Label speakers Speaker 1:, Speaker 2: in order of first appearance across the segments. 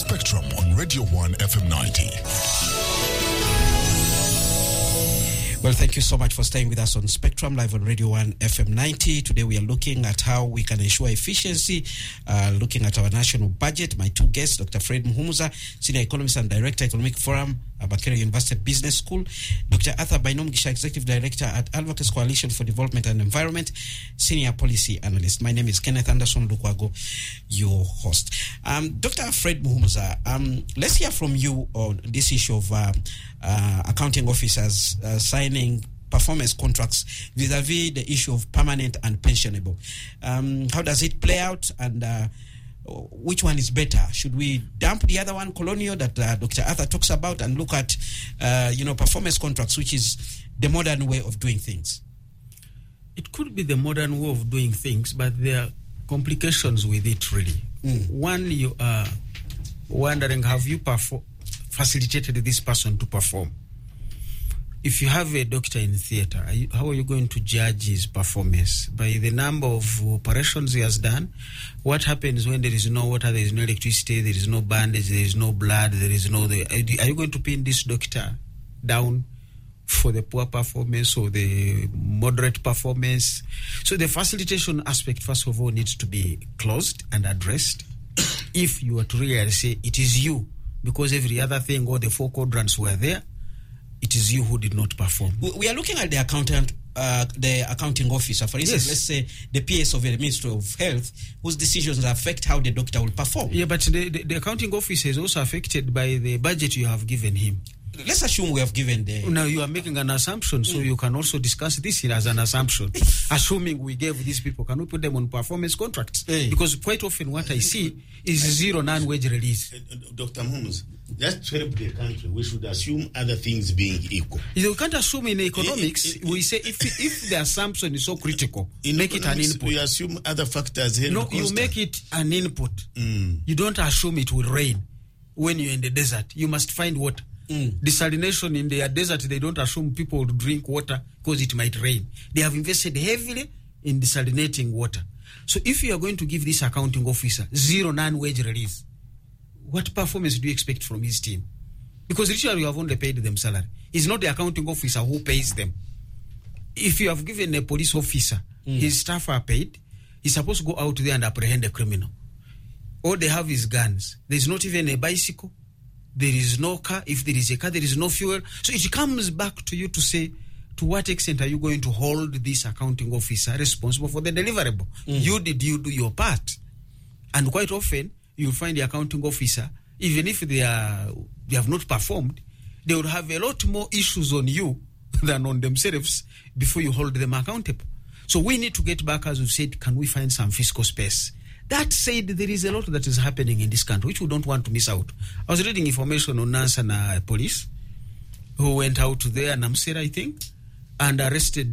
Speaker 1: Spectrum on Radio 1 FM 90.
Speaker 2: Well, thank you so much for staying with us on Spectrum, live on Radio 1 FM 90. Today we are looking at how we can ensure efficiency, looking at our national budget. My two guests, Dr. Fred Muhumuza, Senior Economist and Director, Economic Forum, Makerere University Business School. Dr. Arthur Bainomgisha, Executive Director at Advocates Coalition for Development and Environment, Senior Policy Analyst. My name is Kenneth Anderson Lukwago, your host. Dr. Fred Muhumuza, let's hear from you on this issue of accounting officers signing performance contracts vis-a-vis the issue of permanent and pensionable. How does it play out, and which one is better? Should we dump the other one, colonial, that Dr. Arthur talks about, and look at performance contracts, which is the modern way of doing things?
Speaker 3: It could be the modern way of doing things, but there are complications with it, really. One, you are wondering, have you facilitated this person to perform? If you have a doctor in theater, how are you going to judge his performance? By the number of operations he has done? What happens when there is no water, there is no electricity, there is no bandage, there is no blood, there is no... Are you going to pin this doctor down for the poor performance or the moderate performance? So the facilitation aspect, first of all, needs to be closed and addressed. If you are to really say, it is you, because every other thing, all the four quadrants were there, it is you who did not perform. We are looking at the accountant, the accounting officer, for instance, let's say the PS of the Ministry of Health, whose decisions affect how the doctor will perform. Yeah, but the accounting officer is also affected by the budget you have given him. Let's assume we have given the... Now, you are making an assumption, so you can also discuss this as an assumption. Assuming we gave these people, can we put them on performance contracts? Because quite often what I see is zero non-wage release.
Speaker 4: Dr. Muhumuza, just to help the country, we should assume other things being equal.
Speaker 3: You can't assume in economics, we say if the assumption is so critical, make it an input.
Speaker 4: We assume other factors.
Speaker 3: No, you make it an input. You don't assume it will rain when you're in the desert. You must find water. Desalination in the desert, they don't assume people will drink water because it might rain. They have invested heavily in desalinating water. So if you are going to give this accounting officer zero non-wage release, what performance do you expect from his team? Because literally you have only paid them salary. It's not the accounting officer who pays them. If you have given a police officer, his staff are paid, he's supposed to go out there and apprehend a criminal. All they have is guns. There's not even a bicycle. There is no car. If there is a car, there is no fuel. So it comes back to you to say, to what extent are you going to hold this accounting officer responsible for the deliverable? You do your part. And quite often, you find the accounting officer, even if they have not performed, they would have a lot more issues on you than on themselves before you hold them accountable. So we need to get back, as we've said, can we find some fiscal space? That said, there is a lot that is happening in this country, which we don't want to miss out. I was reading information on Nansana police, who went out there, Namsera, I think, and arrested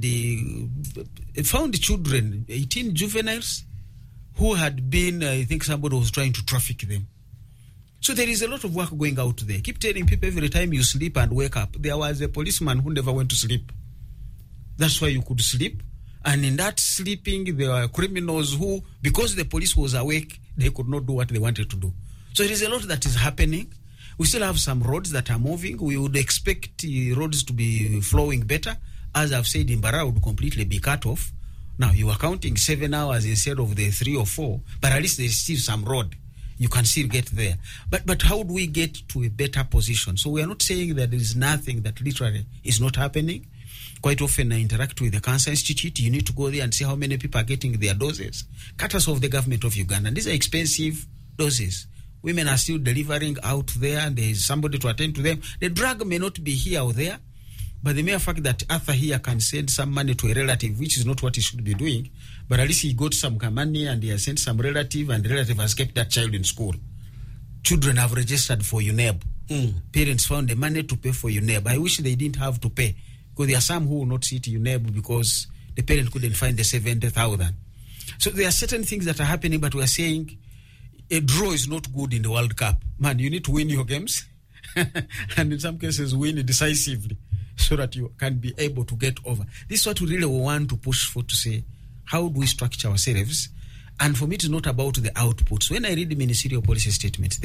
Speaker 3: found the children, 18 juveniles, who had been, I think somebody was trying to traffic them. So there is a lot of work going out there. Keep telling people every time you sleep and wake up, there was a policeman who never went to sleep. That's why you could sleep. And in that sleeping, there were criminals who, because the police was awake, they could not do what they wanted to do. So there is a lot that is happening. We still have some roads that are moving. We would expect roads to be flowing better. As I've said, Imbara would completely be cut off. Now, you are counting 7 hours instead of the 3 or 4, but at least there is still some road. You can still get there. But how do we get to a better position? So we are not saying that there is nothing that literally is not happening. Quite often I interact with the Cancer Institute. You need to go there and see how many people are getting their doses. Cut us off the government of Uganda. And these are expensive doses. Women are still delivering out there, and there is somebody to attend to them. The drug may not be here or there, but the mere fact that Arthur here can send some money to a relative, which is not what he should be doing, but at least he got some money and he has sent some relative, and the relative has kept that child in school. Children have registered for UNEB. Parents found the money to pay for UNEB. I wish they didn't have to pay, because there are some who will not sit UNEB because the parent couldn't find the 70,000. So there are certain things that are happening, but we are saying a draw is not good in the World Cup. Man, you need to win your games and in some cases win decisively so that you can be able to get over. This is what we really want to push for, to say, how do we structure ourselves? And for me, it's not about the outputs. When I read the ministerial policy statements,